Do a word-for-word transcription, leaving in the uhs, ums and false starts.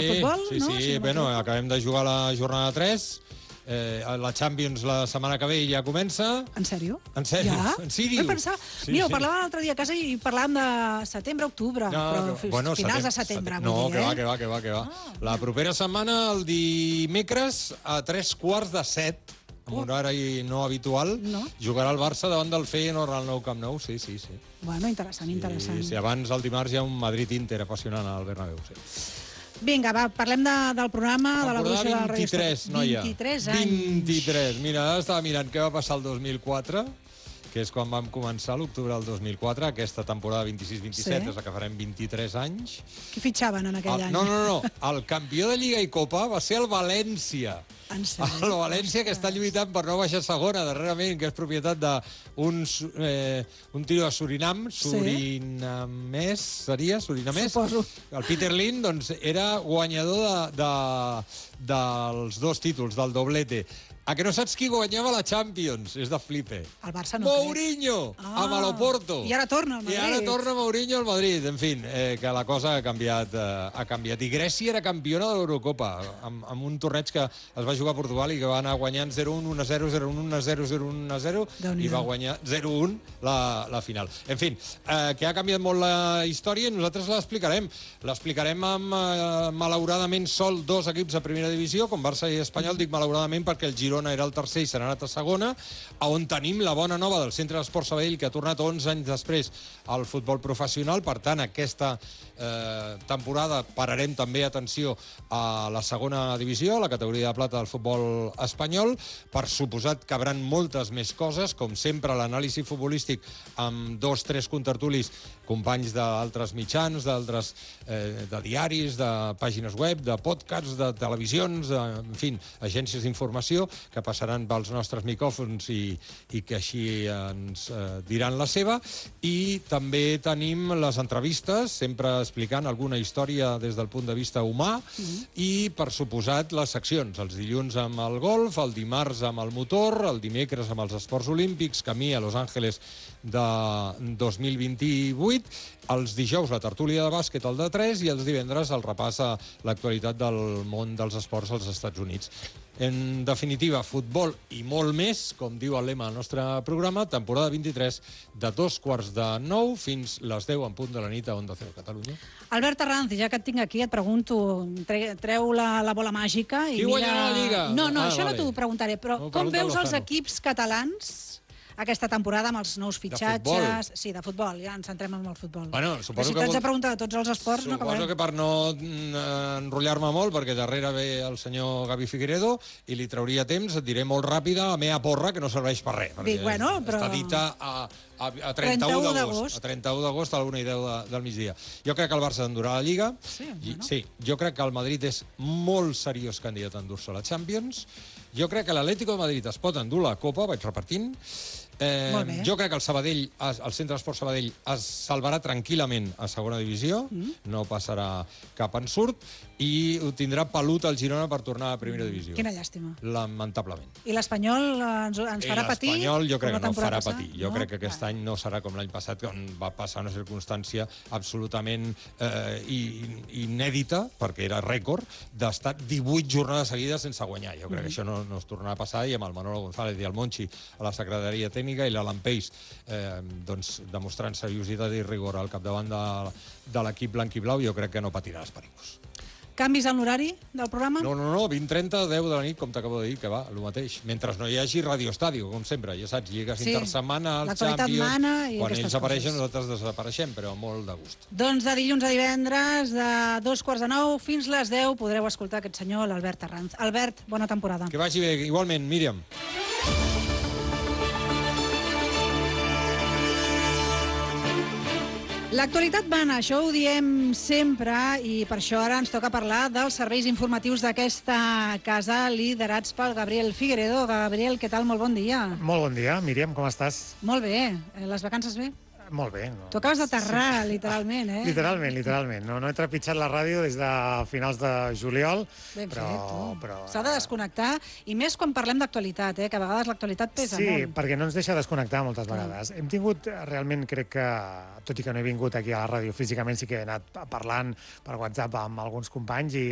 del futbol, sí, no? Sí, Si sí, no bueno, m'equivoco. acabem de jugar la jornada tres, eh, la Champions la setmana que ve ja comença. En sèrio? En sèrio? Ja? En sèrio? Vaig pensar... Sí, Mira, ho sí. parlàvem l'altre dia a casa i parlàvem de setembre, octubre, però que- bueno, finals de setembre, no, vull dir, que eh? va, que va, que va, que va. Ah, la propera setmana, el dimecres, a tres quarts de set, amb un horari no habitual, No. jugarà el Barça davant del Feyenoord al Nou Camp Nou, sí, sí, sí. Bueno, interessant, interessant. I, si abans, el dimarts, hi ha un Madrid-Inter apassionant al Bernabéu, sí. Vinga, va, parlem de, del programa, de l'evolució de la ràdio. vint-i-tres, noia. vint-i-tres anys. vint-i-tres. Mira, ara estava mirant què va passar el dos mil quatre, que és quan vam començar, l'octubre del dos mil quatre. Aquesta temporada vint-i-sis vint-i-set Sí. és la que farem vint-i-tres anys. Qui fitxaven en aquell El, any? no, no, no. El campió de Lliga i Copa va ser el València. En sèrio? El València, que està lluitant per no baixar a segona, darrerament, que és propietat d'un eh, un tio de Surinam, surinamès, seria? Surinamès? Suposo. El Peter Lin, doncs, era guanyador de, de, dels dos títols, del doblete. A que no saps qui guanyava la Champions? És de flipe. El Barça no Mourinho, crec. amb l'Oporto. I ara torna al Madrid. I ara torna Mourinho al Madrid. En fi, eh, que la cosa ha canviat, eh, ha canviat. I Grècia era campiona de l'Eurocopa, amb, amb un torneig que es va jugar a Portugal i que va anar guanyant zero un, un a zero, zero un, un a zero, zero un, un a zero, i va guanyar zero un la, la final. En fi, eh, que ha canviat molt la història i nosaltres l'explicarem. L'explicarem amb, eh, malauradament, sol dos equips a primera divisió, com Barça i Espanyol. Dic malauradament perquè el Girona era el tercer i s'ha anat a segona, on tenim la bona nova del Centre d'Esport Sabadell, que ha tornat onze anys després al futbol professional. Per tant, aquesta eh, temporada pararem també atenció a la segona divisió, a la categoria de plata del futbol espanyol. Per suposat que cabran moltes més coses, com sempre l'anàlisi futbolístic amb dos, tres contertulis, companys d'altres mitjans, d'altres eh, de diaris, de pàgines web, de podcasts, de televisions, de, en fi, agències d'informació, que passaran pels nostres micròfons i, i que així ens eh, diran la seva. I també tenim les entrevistes, sempre explicant alguna història des del punt de vista humà, mm-hmm. i, per suposat, les seccions. Els dilluns amb el golf, el dimarts amb el motor, el dimecres amb els esports olímpics, camí a Los Angeles de dos mil vint-i-vuit, els dijous la tertúlia de bàsquet al de tres i els divendres el repàs a l'actualitat del món dels esports als Estats Units. En definitiva, futbol i molt més, com diu el lema del nostre programa, temporada vint-i-tres, de dos quarts de nou fins les deu en punt de la nit a Onda Cero Catalunya. Albert Arranz, ja que et tinc aquí, et pregunto, tre treu la, la bola màgica i Qui mira... guanyarà la Lliga? No, no, Ah, això vale. no t'ho preguntaré, però No, com veus pregunta-lo, els Jano. equips catalans aquesta temporada amb els nous fitxatges... futbol? Sí, de futbol, ja ens centrem en el futbol. Bueno, suposo si que t'haig vol- de preguntar de tots els esports, no Suposo acabarem. que per no mm, enrotllar-me molt, perquè darrere ve el senyor Gavi Figueredo i li trauria temps, et diré molt ràpida la meva porra, que no serveix per res. perquè Dic, bueno, però- Està dita a, a, a trenta-u trenta-u d'agost. d'agost. A trenta-u d'agost, a la una i deu de, del migdia. Jo crec que el Barça endurà la Lliga. Sí, I, bueno. sí, jo crec que el Madrid és molt seriós candidat a endur-se a la Champions. Jo crec que l'Atlético de Madrid es pot endur la Copa, vaig repartint. Eh, Molt bé. jo crec que el Sabadell, el Centre d'Esport Sabadell, es salvarà tranquil·lament a segona divisió, mm. no passarà cap ensurt, i ho tindrà pelut el Girona per tornar a primera divisió. Quina llàstima. Lamentablement. I l'Espanyol eh, ens, ens farà patir? I l'Espanyol jo com crec la que no temporada farà passada? patir. Jo No? crec que aquest Vale. any no serà com l'any passat, on va passar una circumstància absolutament eh, i- inèdita, perquè era rècord, d'estar divuit jornades seguides sense guanyar. Jo crec Mm. que això no, no es tornarà a passar, i amb el Manolo González i el Monchi a la secretaria tècnica i l'Alan Peix eh, doncs, demostrant seriositat i rigor al capdavant de, de l'equip blanc i blau, jo crec que no patirà els pericos. Canvis en l'horari del programa? No, no, no, vint trenta, deu de la nit, com t'acabo de dir, que va, el mateix. Mentre no hi hagi Radio Estàdio, com sempre, ja saps, lligues Sí, intersetmana, el l'actualitat Champions... mana i quan aquestes ells apareixen, coses. nosaltres desapareixem, però molt de gust. Doncs de dilluns a divendres, de dos quarts de nou fins les deu, podreu escoltar aquest senyor, l'Albert Arranz. Albert, bona temporada. Que vagi bé, igualment, Míriam. L'actualitat mana, això ho diem sempre, i per això ara ens toca parlar dels serveis informatius d'aquesta casa, liderats pel Gabriel Figueredo. Gabriel, què tal? Molt bon dia. Molt bon dia, Míriam, com estàs? Molt bé. Eh, Les vacances bé? Molt bé. No? Tu acabes d'aterrar, sí. literalment, eh? Literalment, literalment. No, no he trepitjat la ràdio des de finals de juliol, Ben però... fet, tu. però S'ha de desconnectar, i més quan parlem d'actualitat, eh? que a vegades l'actualitat pesa Sí, molt. perquè no ens deixa desconnectar moltes vegades. Hem tingut, eh, realment, crec que, tot i que no he vingut aquí a la ràdio físicament, sí que he anat parlant per WhatsApp amb alguns companys, i